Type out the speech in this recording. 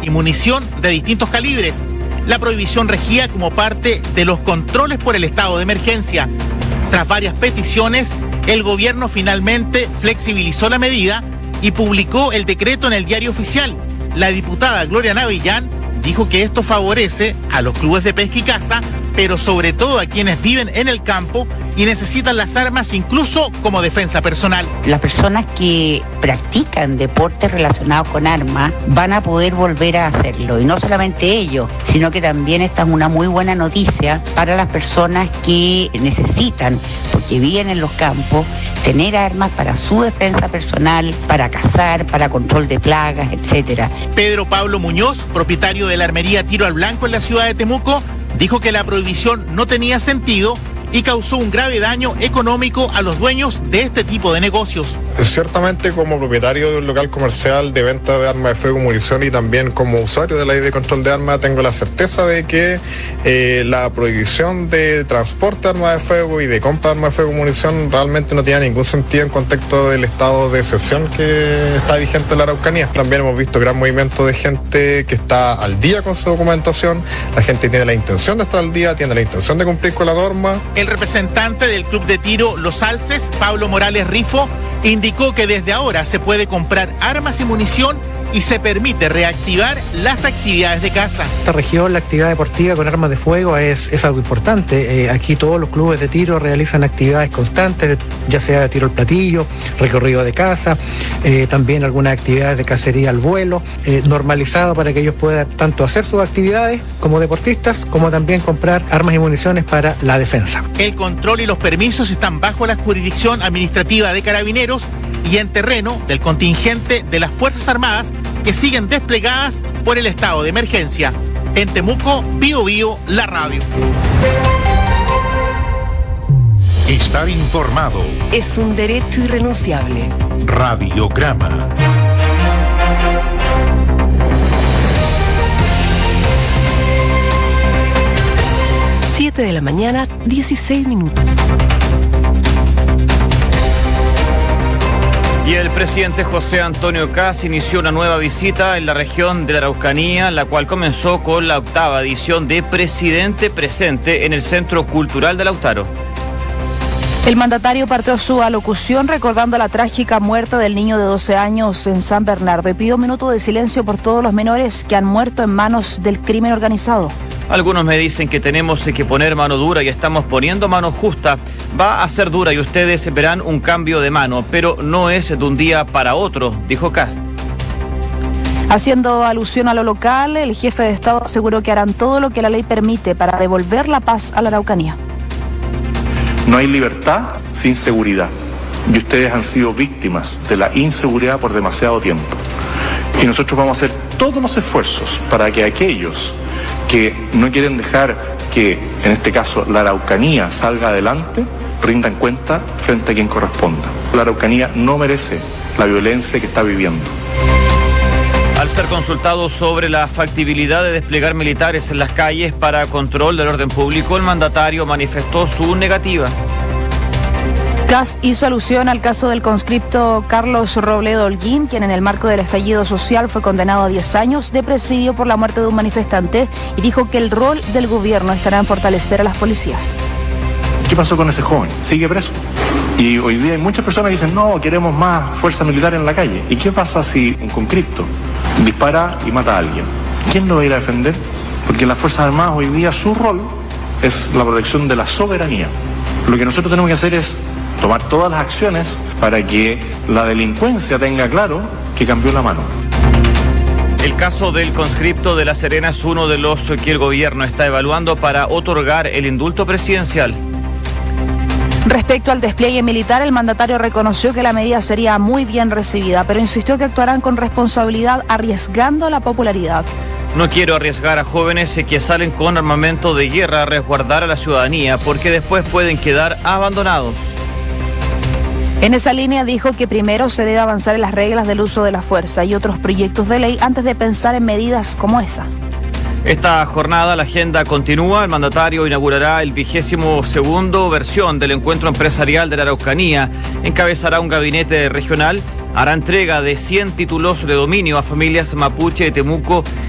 y munición de distintos calibres. La prohibición regía como parte de los controles por el estado de emergencia. Tras varias peticiones, el gobierno finalmente flexibilizó la medida y publicó el decreto en el Diario Oficial. La diputada Gloria Navillán dijo que esto favorece a los clubes de pesca y caza, pero sobre todo a quienes viven en el campo y necesitan las armas incluso como defensa personal. Las personas que practican deportes relacionados con armas van a poder volver a hacerlo, y no solamente ellos, sino que también esta es una muy buena noticia para las personas que necesitan, porque viven en los campos, tener armas para su defensa personal, para cazar, para control de plagas, etcétera. Pedro Pablo Muñoz, propietario de la armería Tiro al Blanco en la ciudad de Temuco, dijo que la prohibición no tenía sentido y causó un grave daño económico a los dueños de este tipo de negocios. Ciertamente, como propietario de un local comercial de venta de armas de fuego y munición, y también como usuario de la ley de control de armas, tengo la certeza de que la prohibición de transporte de armas de fuego y de compra de armas de fuego y munición realmente no tiene ningún sentido en contexto del estado de excepción que está vigente en la Araucanía. También hemos visto gran movimiento de gente que está al día con su documentación. La gente tiene la intención de estar al día, tiene la intención de cumplir con la norma. El representante del Club de Tiro Los Alces, Pablo Morales Rifo, indicó que desde ahora se puede comprar armas y munición y se permite reactivar las actividades de caza. Esta región, la actividad deportiva con armas de fuego es algo importante. Aquí todos los clubes de tiro realizan actividades constantes, ya sea tiro al platillo, recorrido de caza, también algunas actividades de cacería al vuelo, normalizado para que ellos puedan tanto hacer sus actividades como deportistas, como también comprar armas y municiones para la defensa. El control y los permisos están bajo la jurisdicción administrativa de Carabineros y en terreno del contingente de las Fuerzas Armadas que siguen desplegadas por el estado de emergencia. En Temuco, Bío Bío, la radio. Estar informado es un derecho irrenunciable. Radiograma. Siete de la mañana, 16 minutos. Y el presidente José Antonio Kast inició una nueva visita en la región de la Araucanía, la cual comenzó con la 8ª edición de Presidente Presente en el Centro Cultural de Lautaro. El mandatario partió su alocución recordando la trágica muerte del niño de 12 años en San Bernardo y pidió un minuto de silencio por todos los menores que han muerto en manos del crimen organizado. Algunos me dicen que tenemos que poner mano dura y estamos poniendo mano justa. Va a ser dura y ustedes verán un cambio de mano, pero no es de un día para otro, dijo Kast. Haciendo alusión a lo local, el jefe de Estado aseguró que harán todo lo que la ley permite para devolver la paz a la Araucanía. No hay libertad sin seguridad y ustedes han sido víctimas de la inseguridad por demasiado tiempo. Y nosotros vamos a hacer todos los esfuerzos para que aquellos que no quieren dejar que, en este caso, la Araucanía salga adelante, rindan cuenta frente a quien corresponda. La Araucanía no merece la violencia que está viviendo. Al ser consultado sobre la factibilidad de desplegar militares en las calles para control del orden público, el mandatario manifestó su negativa. Kast hizo alusión al caso del conscripto Carlos Robledo Holguín, quien en el marco del estallido social fue condenado a 10 años de presidio por la muerte de un manifestante, y dijo que el rol del gobierno estará en fortalecer a las policías. ¿Qué pasó con ese joven? Sigue preso. Y hoy día hay muchas personas que dicen, no, queremos más fuerza militar en la calle. ¿Y qué pasa si un conscripto dispara y mata a alguien? ¿Quién lo va a ir a defender? Porque las Fuerzas Armadas hoy día su rol es la protección de la soberanía. Lo que nosotros tenemos que hacer es tomar todas las acciones para que la delincuencia tenga claro que cambió la mano. El caso del conscripto de La Serena es uno de los que el gobierno está evaluando para otorgar el indulto presidencial. Respecto al despliegue militar, el mandatario reconoció que la medida sería muy bien recibida, pero insistió que actuarán con responsabilidad, arriesgando la popularidad. No quiero arriesgar a jóvenes que salen con armamento de guerra a resguardar a la ciudadanía, porque después pueden quedar abandonados. En esa línea dijo que primero se debe avanzar en las reglas del uso de la fuerza y otros proyectos de ley antes de pensar en medidas como esa. Esta jornada la agenda continúa. El mandatario inaugurará el 22º versión del Encuentro Empresarial de la Araucanía. Encabezará un gabinete regional. Hará entrega de 100 títulos de dominio a familias mapuche de Temuco